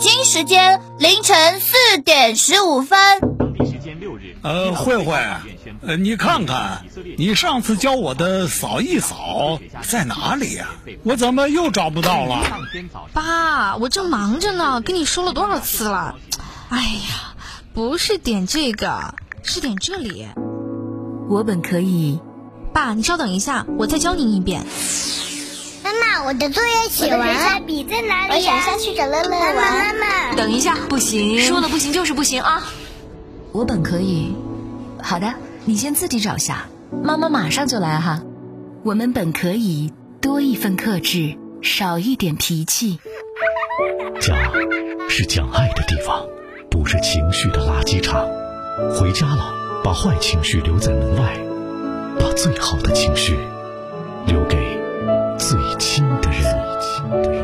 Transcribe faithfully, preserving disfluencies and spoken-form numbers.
京时间凌晨四点十五分。 呃，慧慧，呃，你看看，你上次教我的扫一扫在哪里呀、啊？我怎么又找不到了？ 爸，我正忙着呢，跟你说了多少次了？哎呀，不是点这个，是点这里。 我本可以。 爸，你稍等一下，我再教你一遍。 妈妈，我的作业写完了，笔在哪里、啊？我想下去找乐乐玩。妈妈， 等一下，不行，说了不行就是不行啊！ 我本可以。好的，你先自己找下，妈妈马上就来哈。我们本可以多一份克制，少一点脾气。 家是讲爱的地方，不是情绪的垃圾场。回家了，把坏情绪留在门外，把最好的情绪留给最亲的人。